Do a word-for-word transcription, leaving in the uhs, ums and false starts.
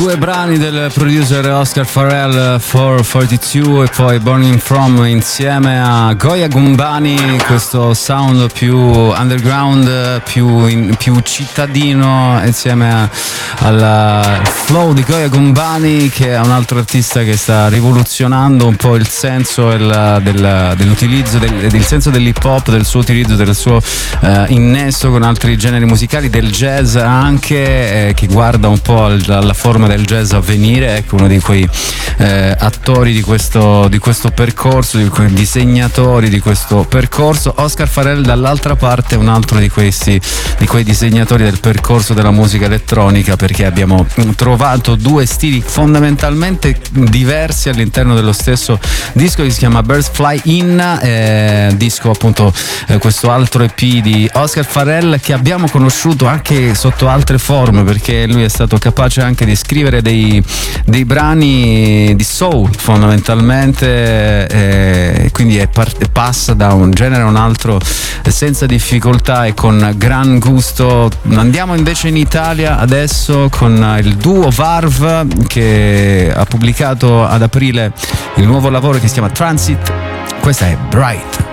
Due brani del producer Oscar Farrell, quattro quarantadue, e poi Burning From insieme a Goya Gumbani, questo sound più underground, più, in, più cittadino, insieme al flow di Goya Gumbani, che è un altro artista che sta rivoluzionando un po' il senso il, del, dell'utilizzo del, del senso dell'hip hop, del suo utilizzo, del suo eh, innesto con altri generi musicali, del jazz anche, eh, che guarda un po' alla forma del jazz a venire. Ecco, uno di quei eh, attori di questo, di questo percorso, di quei disegnatori di questo percorso. Oscar Farrell dall'altra parte, un altro di questi di quei disegnatori del percorso della musica elettronica, perché abbiamo trovato due stili fondamentalmente diversi all'interno dello stesso disco che si chiama Birds Fly In, eh, disco appunto, eh, questo altro E P di Oscar Farrell che abbiamo conosciuto anche sotto altre forme, perché lui è stato capace anche di scrivere dei, dei brani di soul fondamentalmente, eh, quindi è part- passa da un genere a un altro senza difficoltà e con gran gusto. Andiamo invece in Italia adesso con il duo Varv, che ha pubblicato ad aprile il nuovo lavoro che si chiama Transit. Questa è Bright.